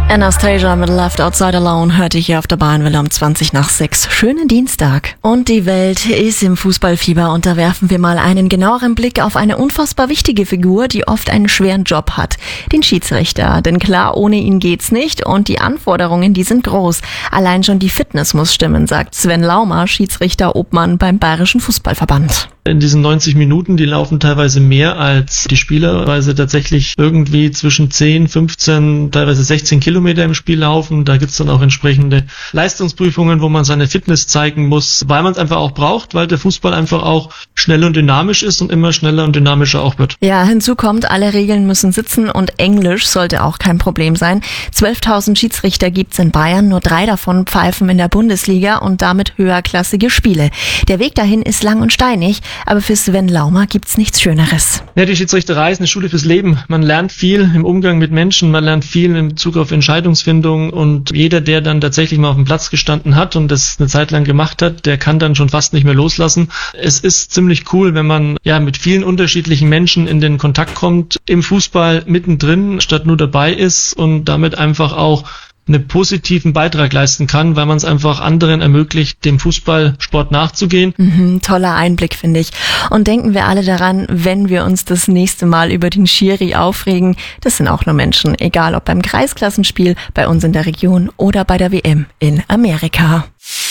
Anastasia mit Left Outside Alone hörte ich hier auf der Bayernwelle um 6:20. Schönen Dienstag. Und die Welt ist im Fußballfieber und da werfen wir mal einen genaueren Blick auf eine unfassbar wichtige Figur, die oft einen schweren Job hat. Den Schiedsrichter. Denn klar, ohne ihn geht's nicht und die Anforderungen, die sind groß. Allein schon die Fitness muss stimmen, sagt Sven Laumer, Schiedsrichter-Obmann beim Bayerischen Fußballverband. In diesen 90 Minuten, die laufen teilweise mehr als die Spieler, weil sie tatsächlich irgendwie zwischen 10, 15, teilweise 16 Kilometer im Spiel laufen. Da gibt's dann auch entsprechende Leistungsprüfungen, wo man seine Fitness zeigen muss, weil man es einfach auch braucht, weil der Fußball einfach auch schnell und dynamisch ist und immer schneller und dynamischer auch wird. Ja, hinzu kommt, alle Regeln müssen sitzen und Englisch sollte auch kein Problem sein. 12.000 Schiedsrichter gibt's in Bayern, nur 3 davon pfeifen in der Bundesliga und damit höherklassige Spiele. Der Weg dahin ist lang und steinig, aber für Sven Laumer gibt's nichts Schöneres. Ja, die Schiedsrichterei ist eine Schule fürs Leben. Man lernt viel im Umgang mit Menschen, man lernt viel in Bezug auf Entscheidungsfindung und jeder, der dann tatsächlich mal auf dem Platz gestanden hat und das eine Zeit lang gemacht hat, der kann dann schon fast nicht mehr loslassen. Es ist ziemlich cool, wenn man ja mit vielen unterschiedlichen Menschen in den Kontakt kommt, im Fußball mittendrin statt nur dabei ist und damit einfach auch einen positiven Beitrag leisten kann, weil man es einfach anderen ermöglicht, dem Fußballsport nachzugehen. Toller Einblick, finde ich. Und denken wir alle daran, wenn wir uns das nächste Mal über den Schiri aufregen, das sind auch nur Menschen, egal ob beim Kreisklassenspiel, bei uns in der Region oder bei der WM in Amerika.